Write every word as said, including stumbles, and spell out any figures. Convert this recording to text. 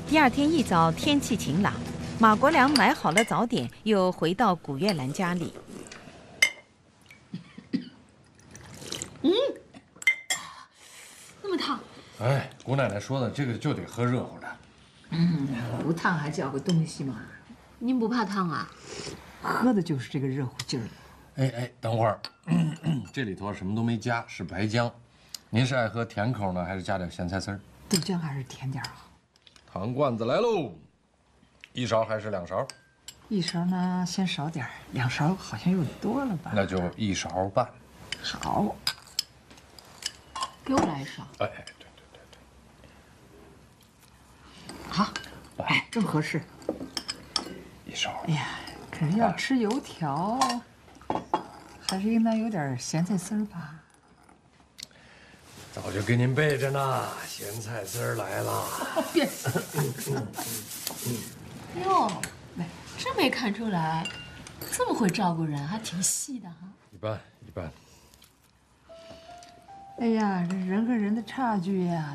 第二天一早，天气晴朗，马国良买好了早点，又回到古月兰家里。 嗯，那么烫。 哎，姑奶奶说的，这个就得喝热乎的。 嗯，不烫还叫个东西嘛。 您不怕烫啊？ 喝的就是这个热乎劲儿。 哎哎，等会儿，这里头什么都没加，是白姜。您是爱喝甜口呢，还是加点咸菜丝儿？ 豆浆还是甜点好。 糖罐子来喽，一勺还是两勺？ 一勺呢，先少点儿，两勺好像有点多了吧？ 那就一勺半。 好， 给我来一勺。 哎哎，对对对对。 好，哎，正合适。 一勺。 哎呀，可是要吃油条，还是应当有点咸菜丝儿吧？ 早就给您备着呢，咸菜丝儿来了。 别， 哟，真没看出来，这么会照顾人，还挺细的哈。 一般一般。 哎呀，这人和人的差距呀、